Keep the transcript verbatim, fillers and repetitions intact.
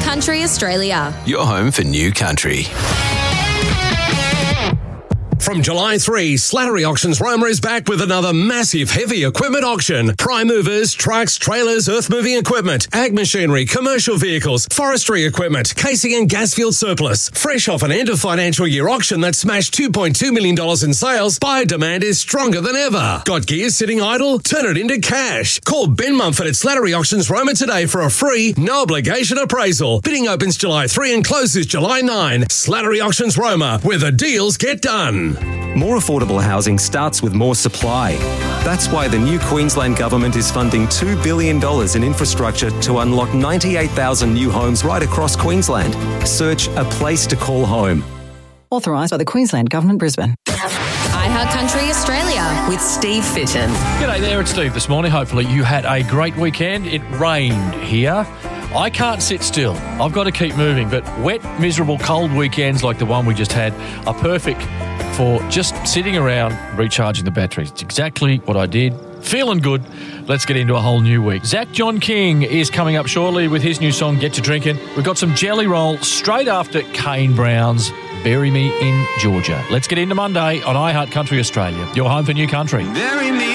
Country Australia. Your home for New Country. From July third, Slattery Auctions Roma is back with another massive heavy equipment auction. Prime movers, trucks, trailers, earth-moving equipment, ag machinery, commercial vehicles, forestry equipment, casing and gas field surplus. Fresh off an end of financial year auction that smashed two point two million dollars in sales, buyer demand is stronger than ever. Got gear sitting idle? Turn it into cash. Call Ben Mumford at Slattery Auctions Roma today for a free, no obligation appraisal. Bidding opens July third and closes July ninth. Slattery Auctions Roma, where the deals get done. More affordable housing starts with more supply. That's why the new Queensland Government is funding two billion dollars in infrastructure to unlock ninety-eight thousand new homes right across Queensland. Search A Place to Call Home. Authorised by the Queensland Government, Brisbane. iHeart Country Australia with Steve Fitton. G'day there, it's Steve this morning. Hopefully you had a great weekend. It rained here. I can't sit still. I've got to keep moving, but wet, miserable, cold weekends like the one we just had are perfect for just sitting around recharging the batteries. It's exactly what I did. Feeling good. Let's get into a whole new week. Zach John King is coming up shortly with his new song, Get to Drinking. We've got some Jelly Roll straight after Kane Brown's Bury Me in Georgia. Let's get into Monday on iHeart Country Australia, your home for New Country. Bury me